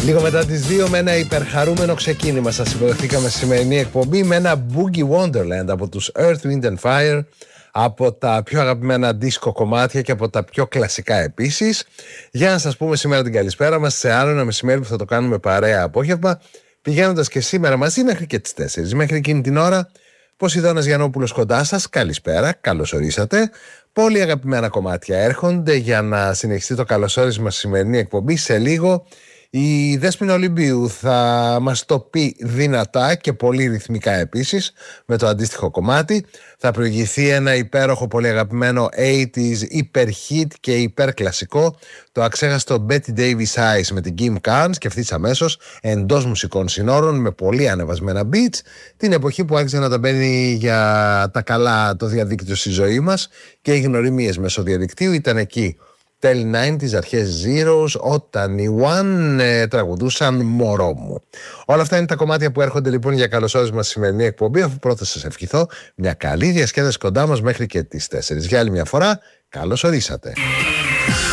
Λίγο μετά τις 2 με ένα υπερχαρούμενο ξεκίνημα σας υποδεχτήκαμε στη σημερινή εκπομπή με ένα Boogie Wonderland από τους Earth, Wind and Fire, από τα πιο αγαπημένα disco κομμάτια και από τα πιο κλασικά επίσης, για να σας πούμε σήμερα την καλησπέρα μας σε άλλο ένα μεσημέρι που θα το κάνουμε παρέα απόγευμα, πηγαίνοντας και σήμερα μαζί μέχρι και τις 4. Μέχρι εκείνη την ώρα, Ποσειδώνας Γιαννόπουλος κοντά σας, καλησπέρα, καλώς ορίσατε. Πολύ αγαπημένα κομμάτια έρχονται για να συνεχιστεί το καλωσόρισμα στη σημερινή εκπομπή. Σε λίγο η Δέσποινα Ολυμπίου θα μας το πει δυνατά και πολύ ρυθμικά επίσης με το αντίστοιχο κομμάτι. Θα προηγηθεί ένα υπέροχο πολύ αγαπημένο 80s υπερhit και υπερκλασικό, το αξέχαστο Betty Davis Eyes με την Kim Carnes, και ευθύς αμέσως εντός μουσικών συνόρων με πολύ ανεβασμένα beats, την εποχή που άρχισε να τα μπαίνει για τα καλά το διαδίκτυο στη ζωή μας και οι γνωριμίες μέσω διαδικτύου ήταν εκεί. Τέλη 90s, αρχές Zeros, όταν οι One τραγουδούσαν «Μωρό μου». Όλα αυτά είναι τα κομμάτια που έρχονται λοιπόν για καλωσόρισμα στη σημερινή εκπομπή, αφού πρώτα σας ευχηθώ μια καλή διασκέδαση κοντά μας μέχρι και τις 4. Για άλλη μια φορά, καλώς ορίσατε.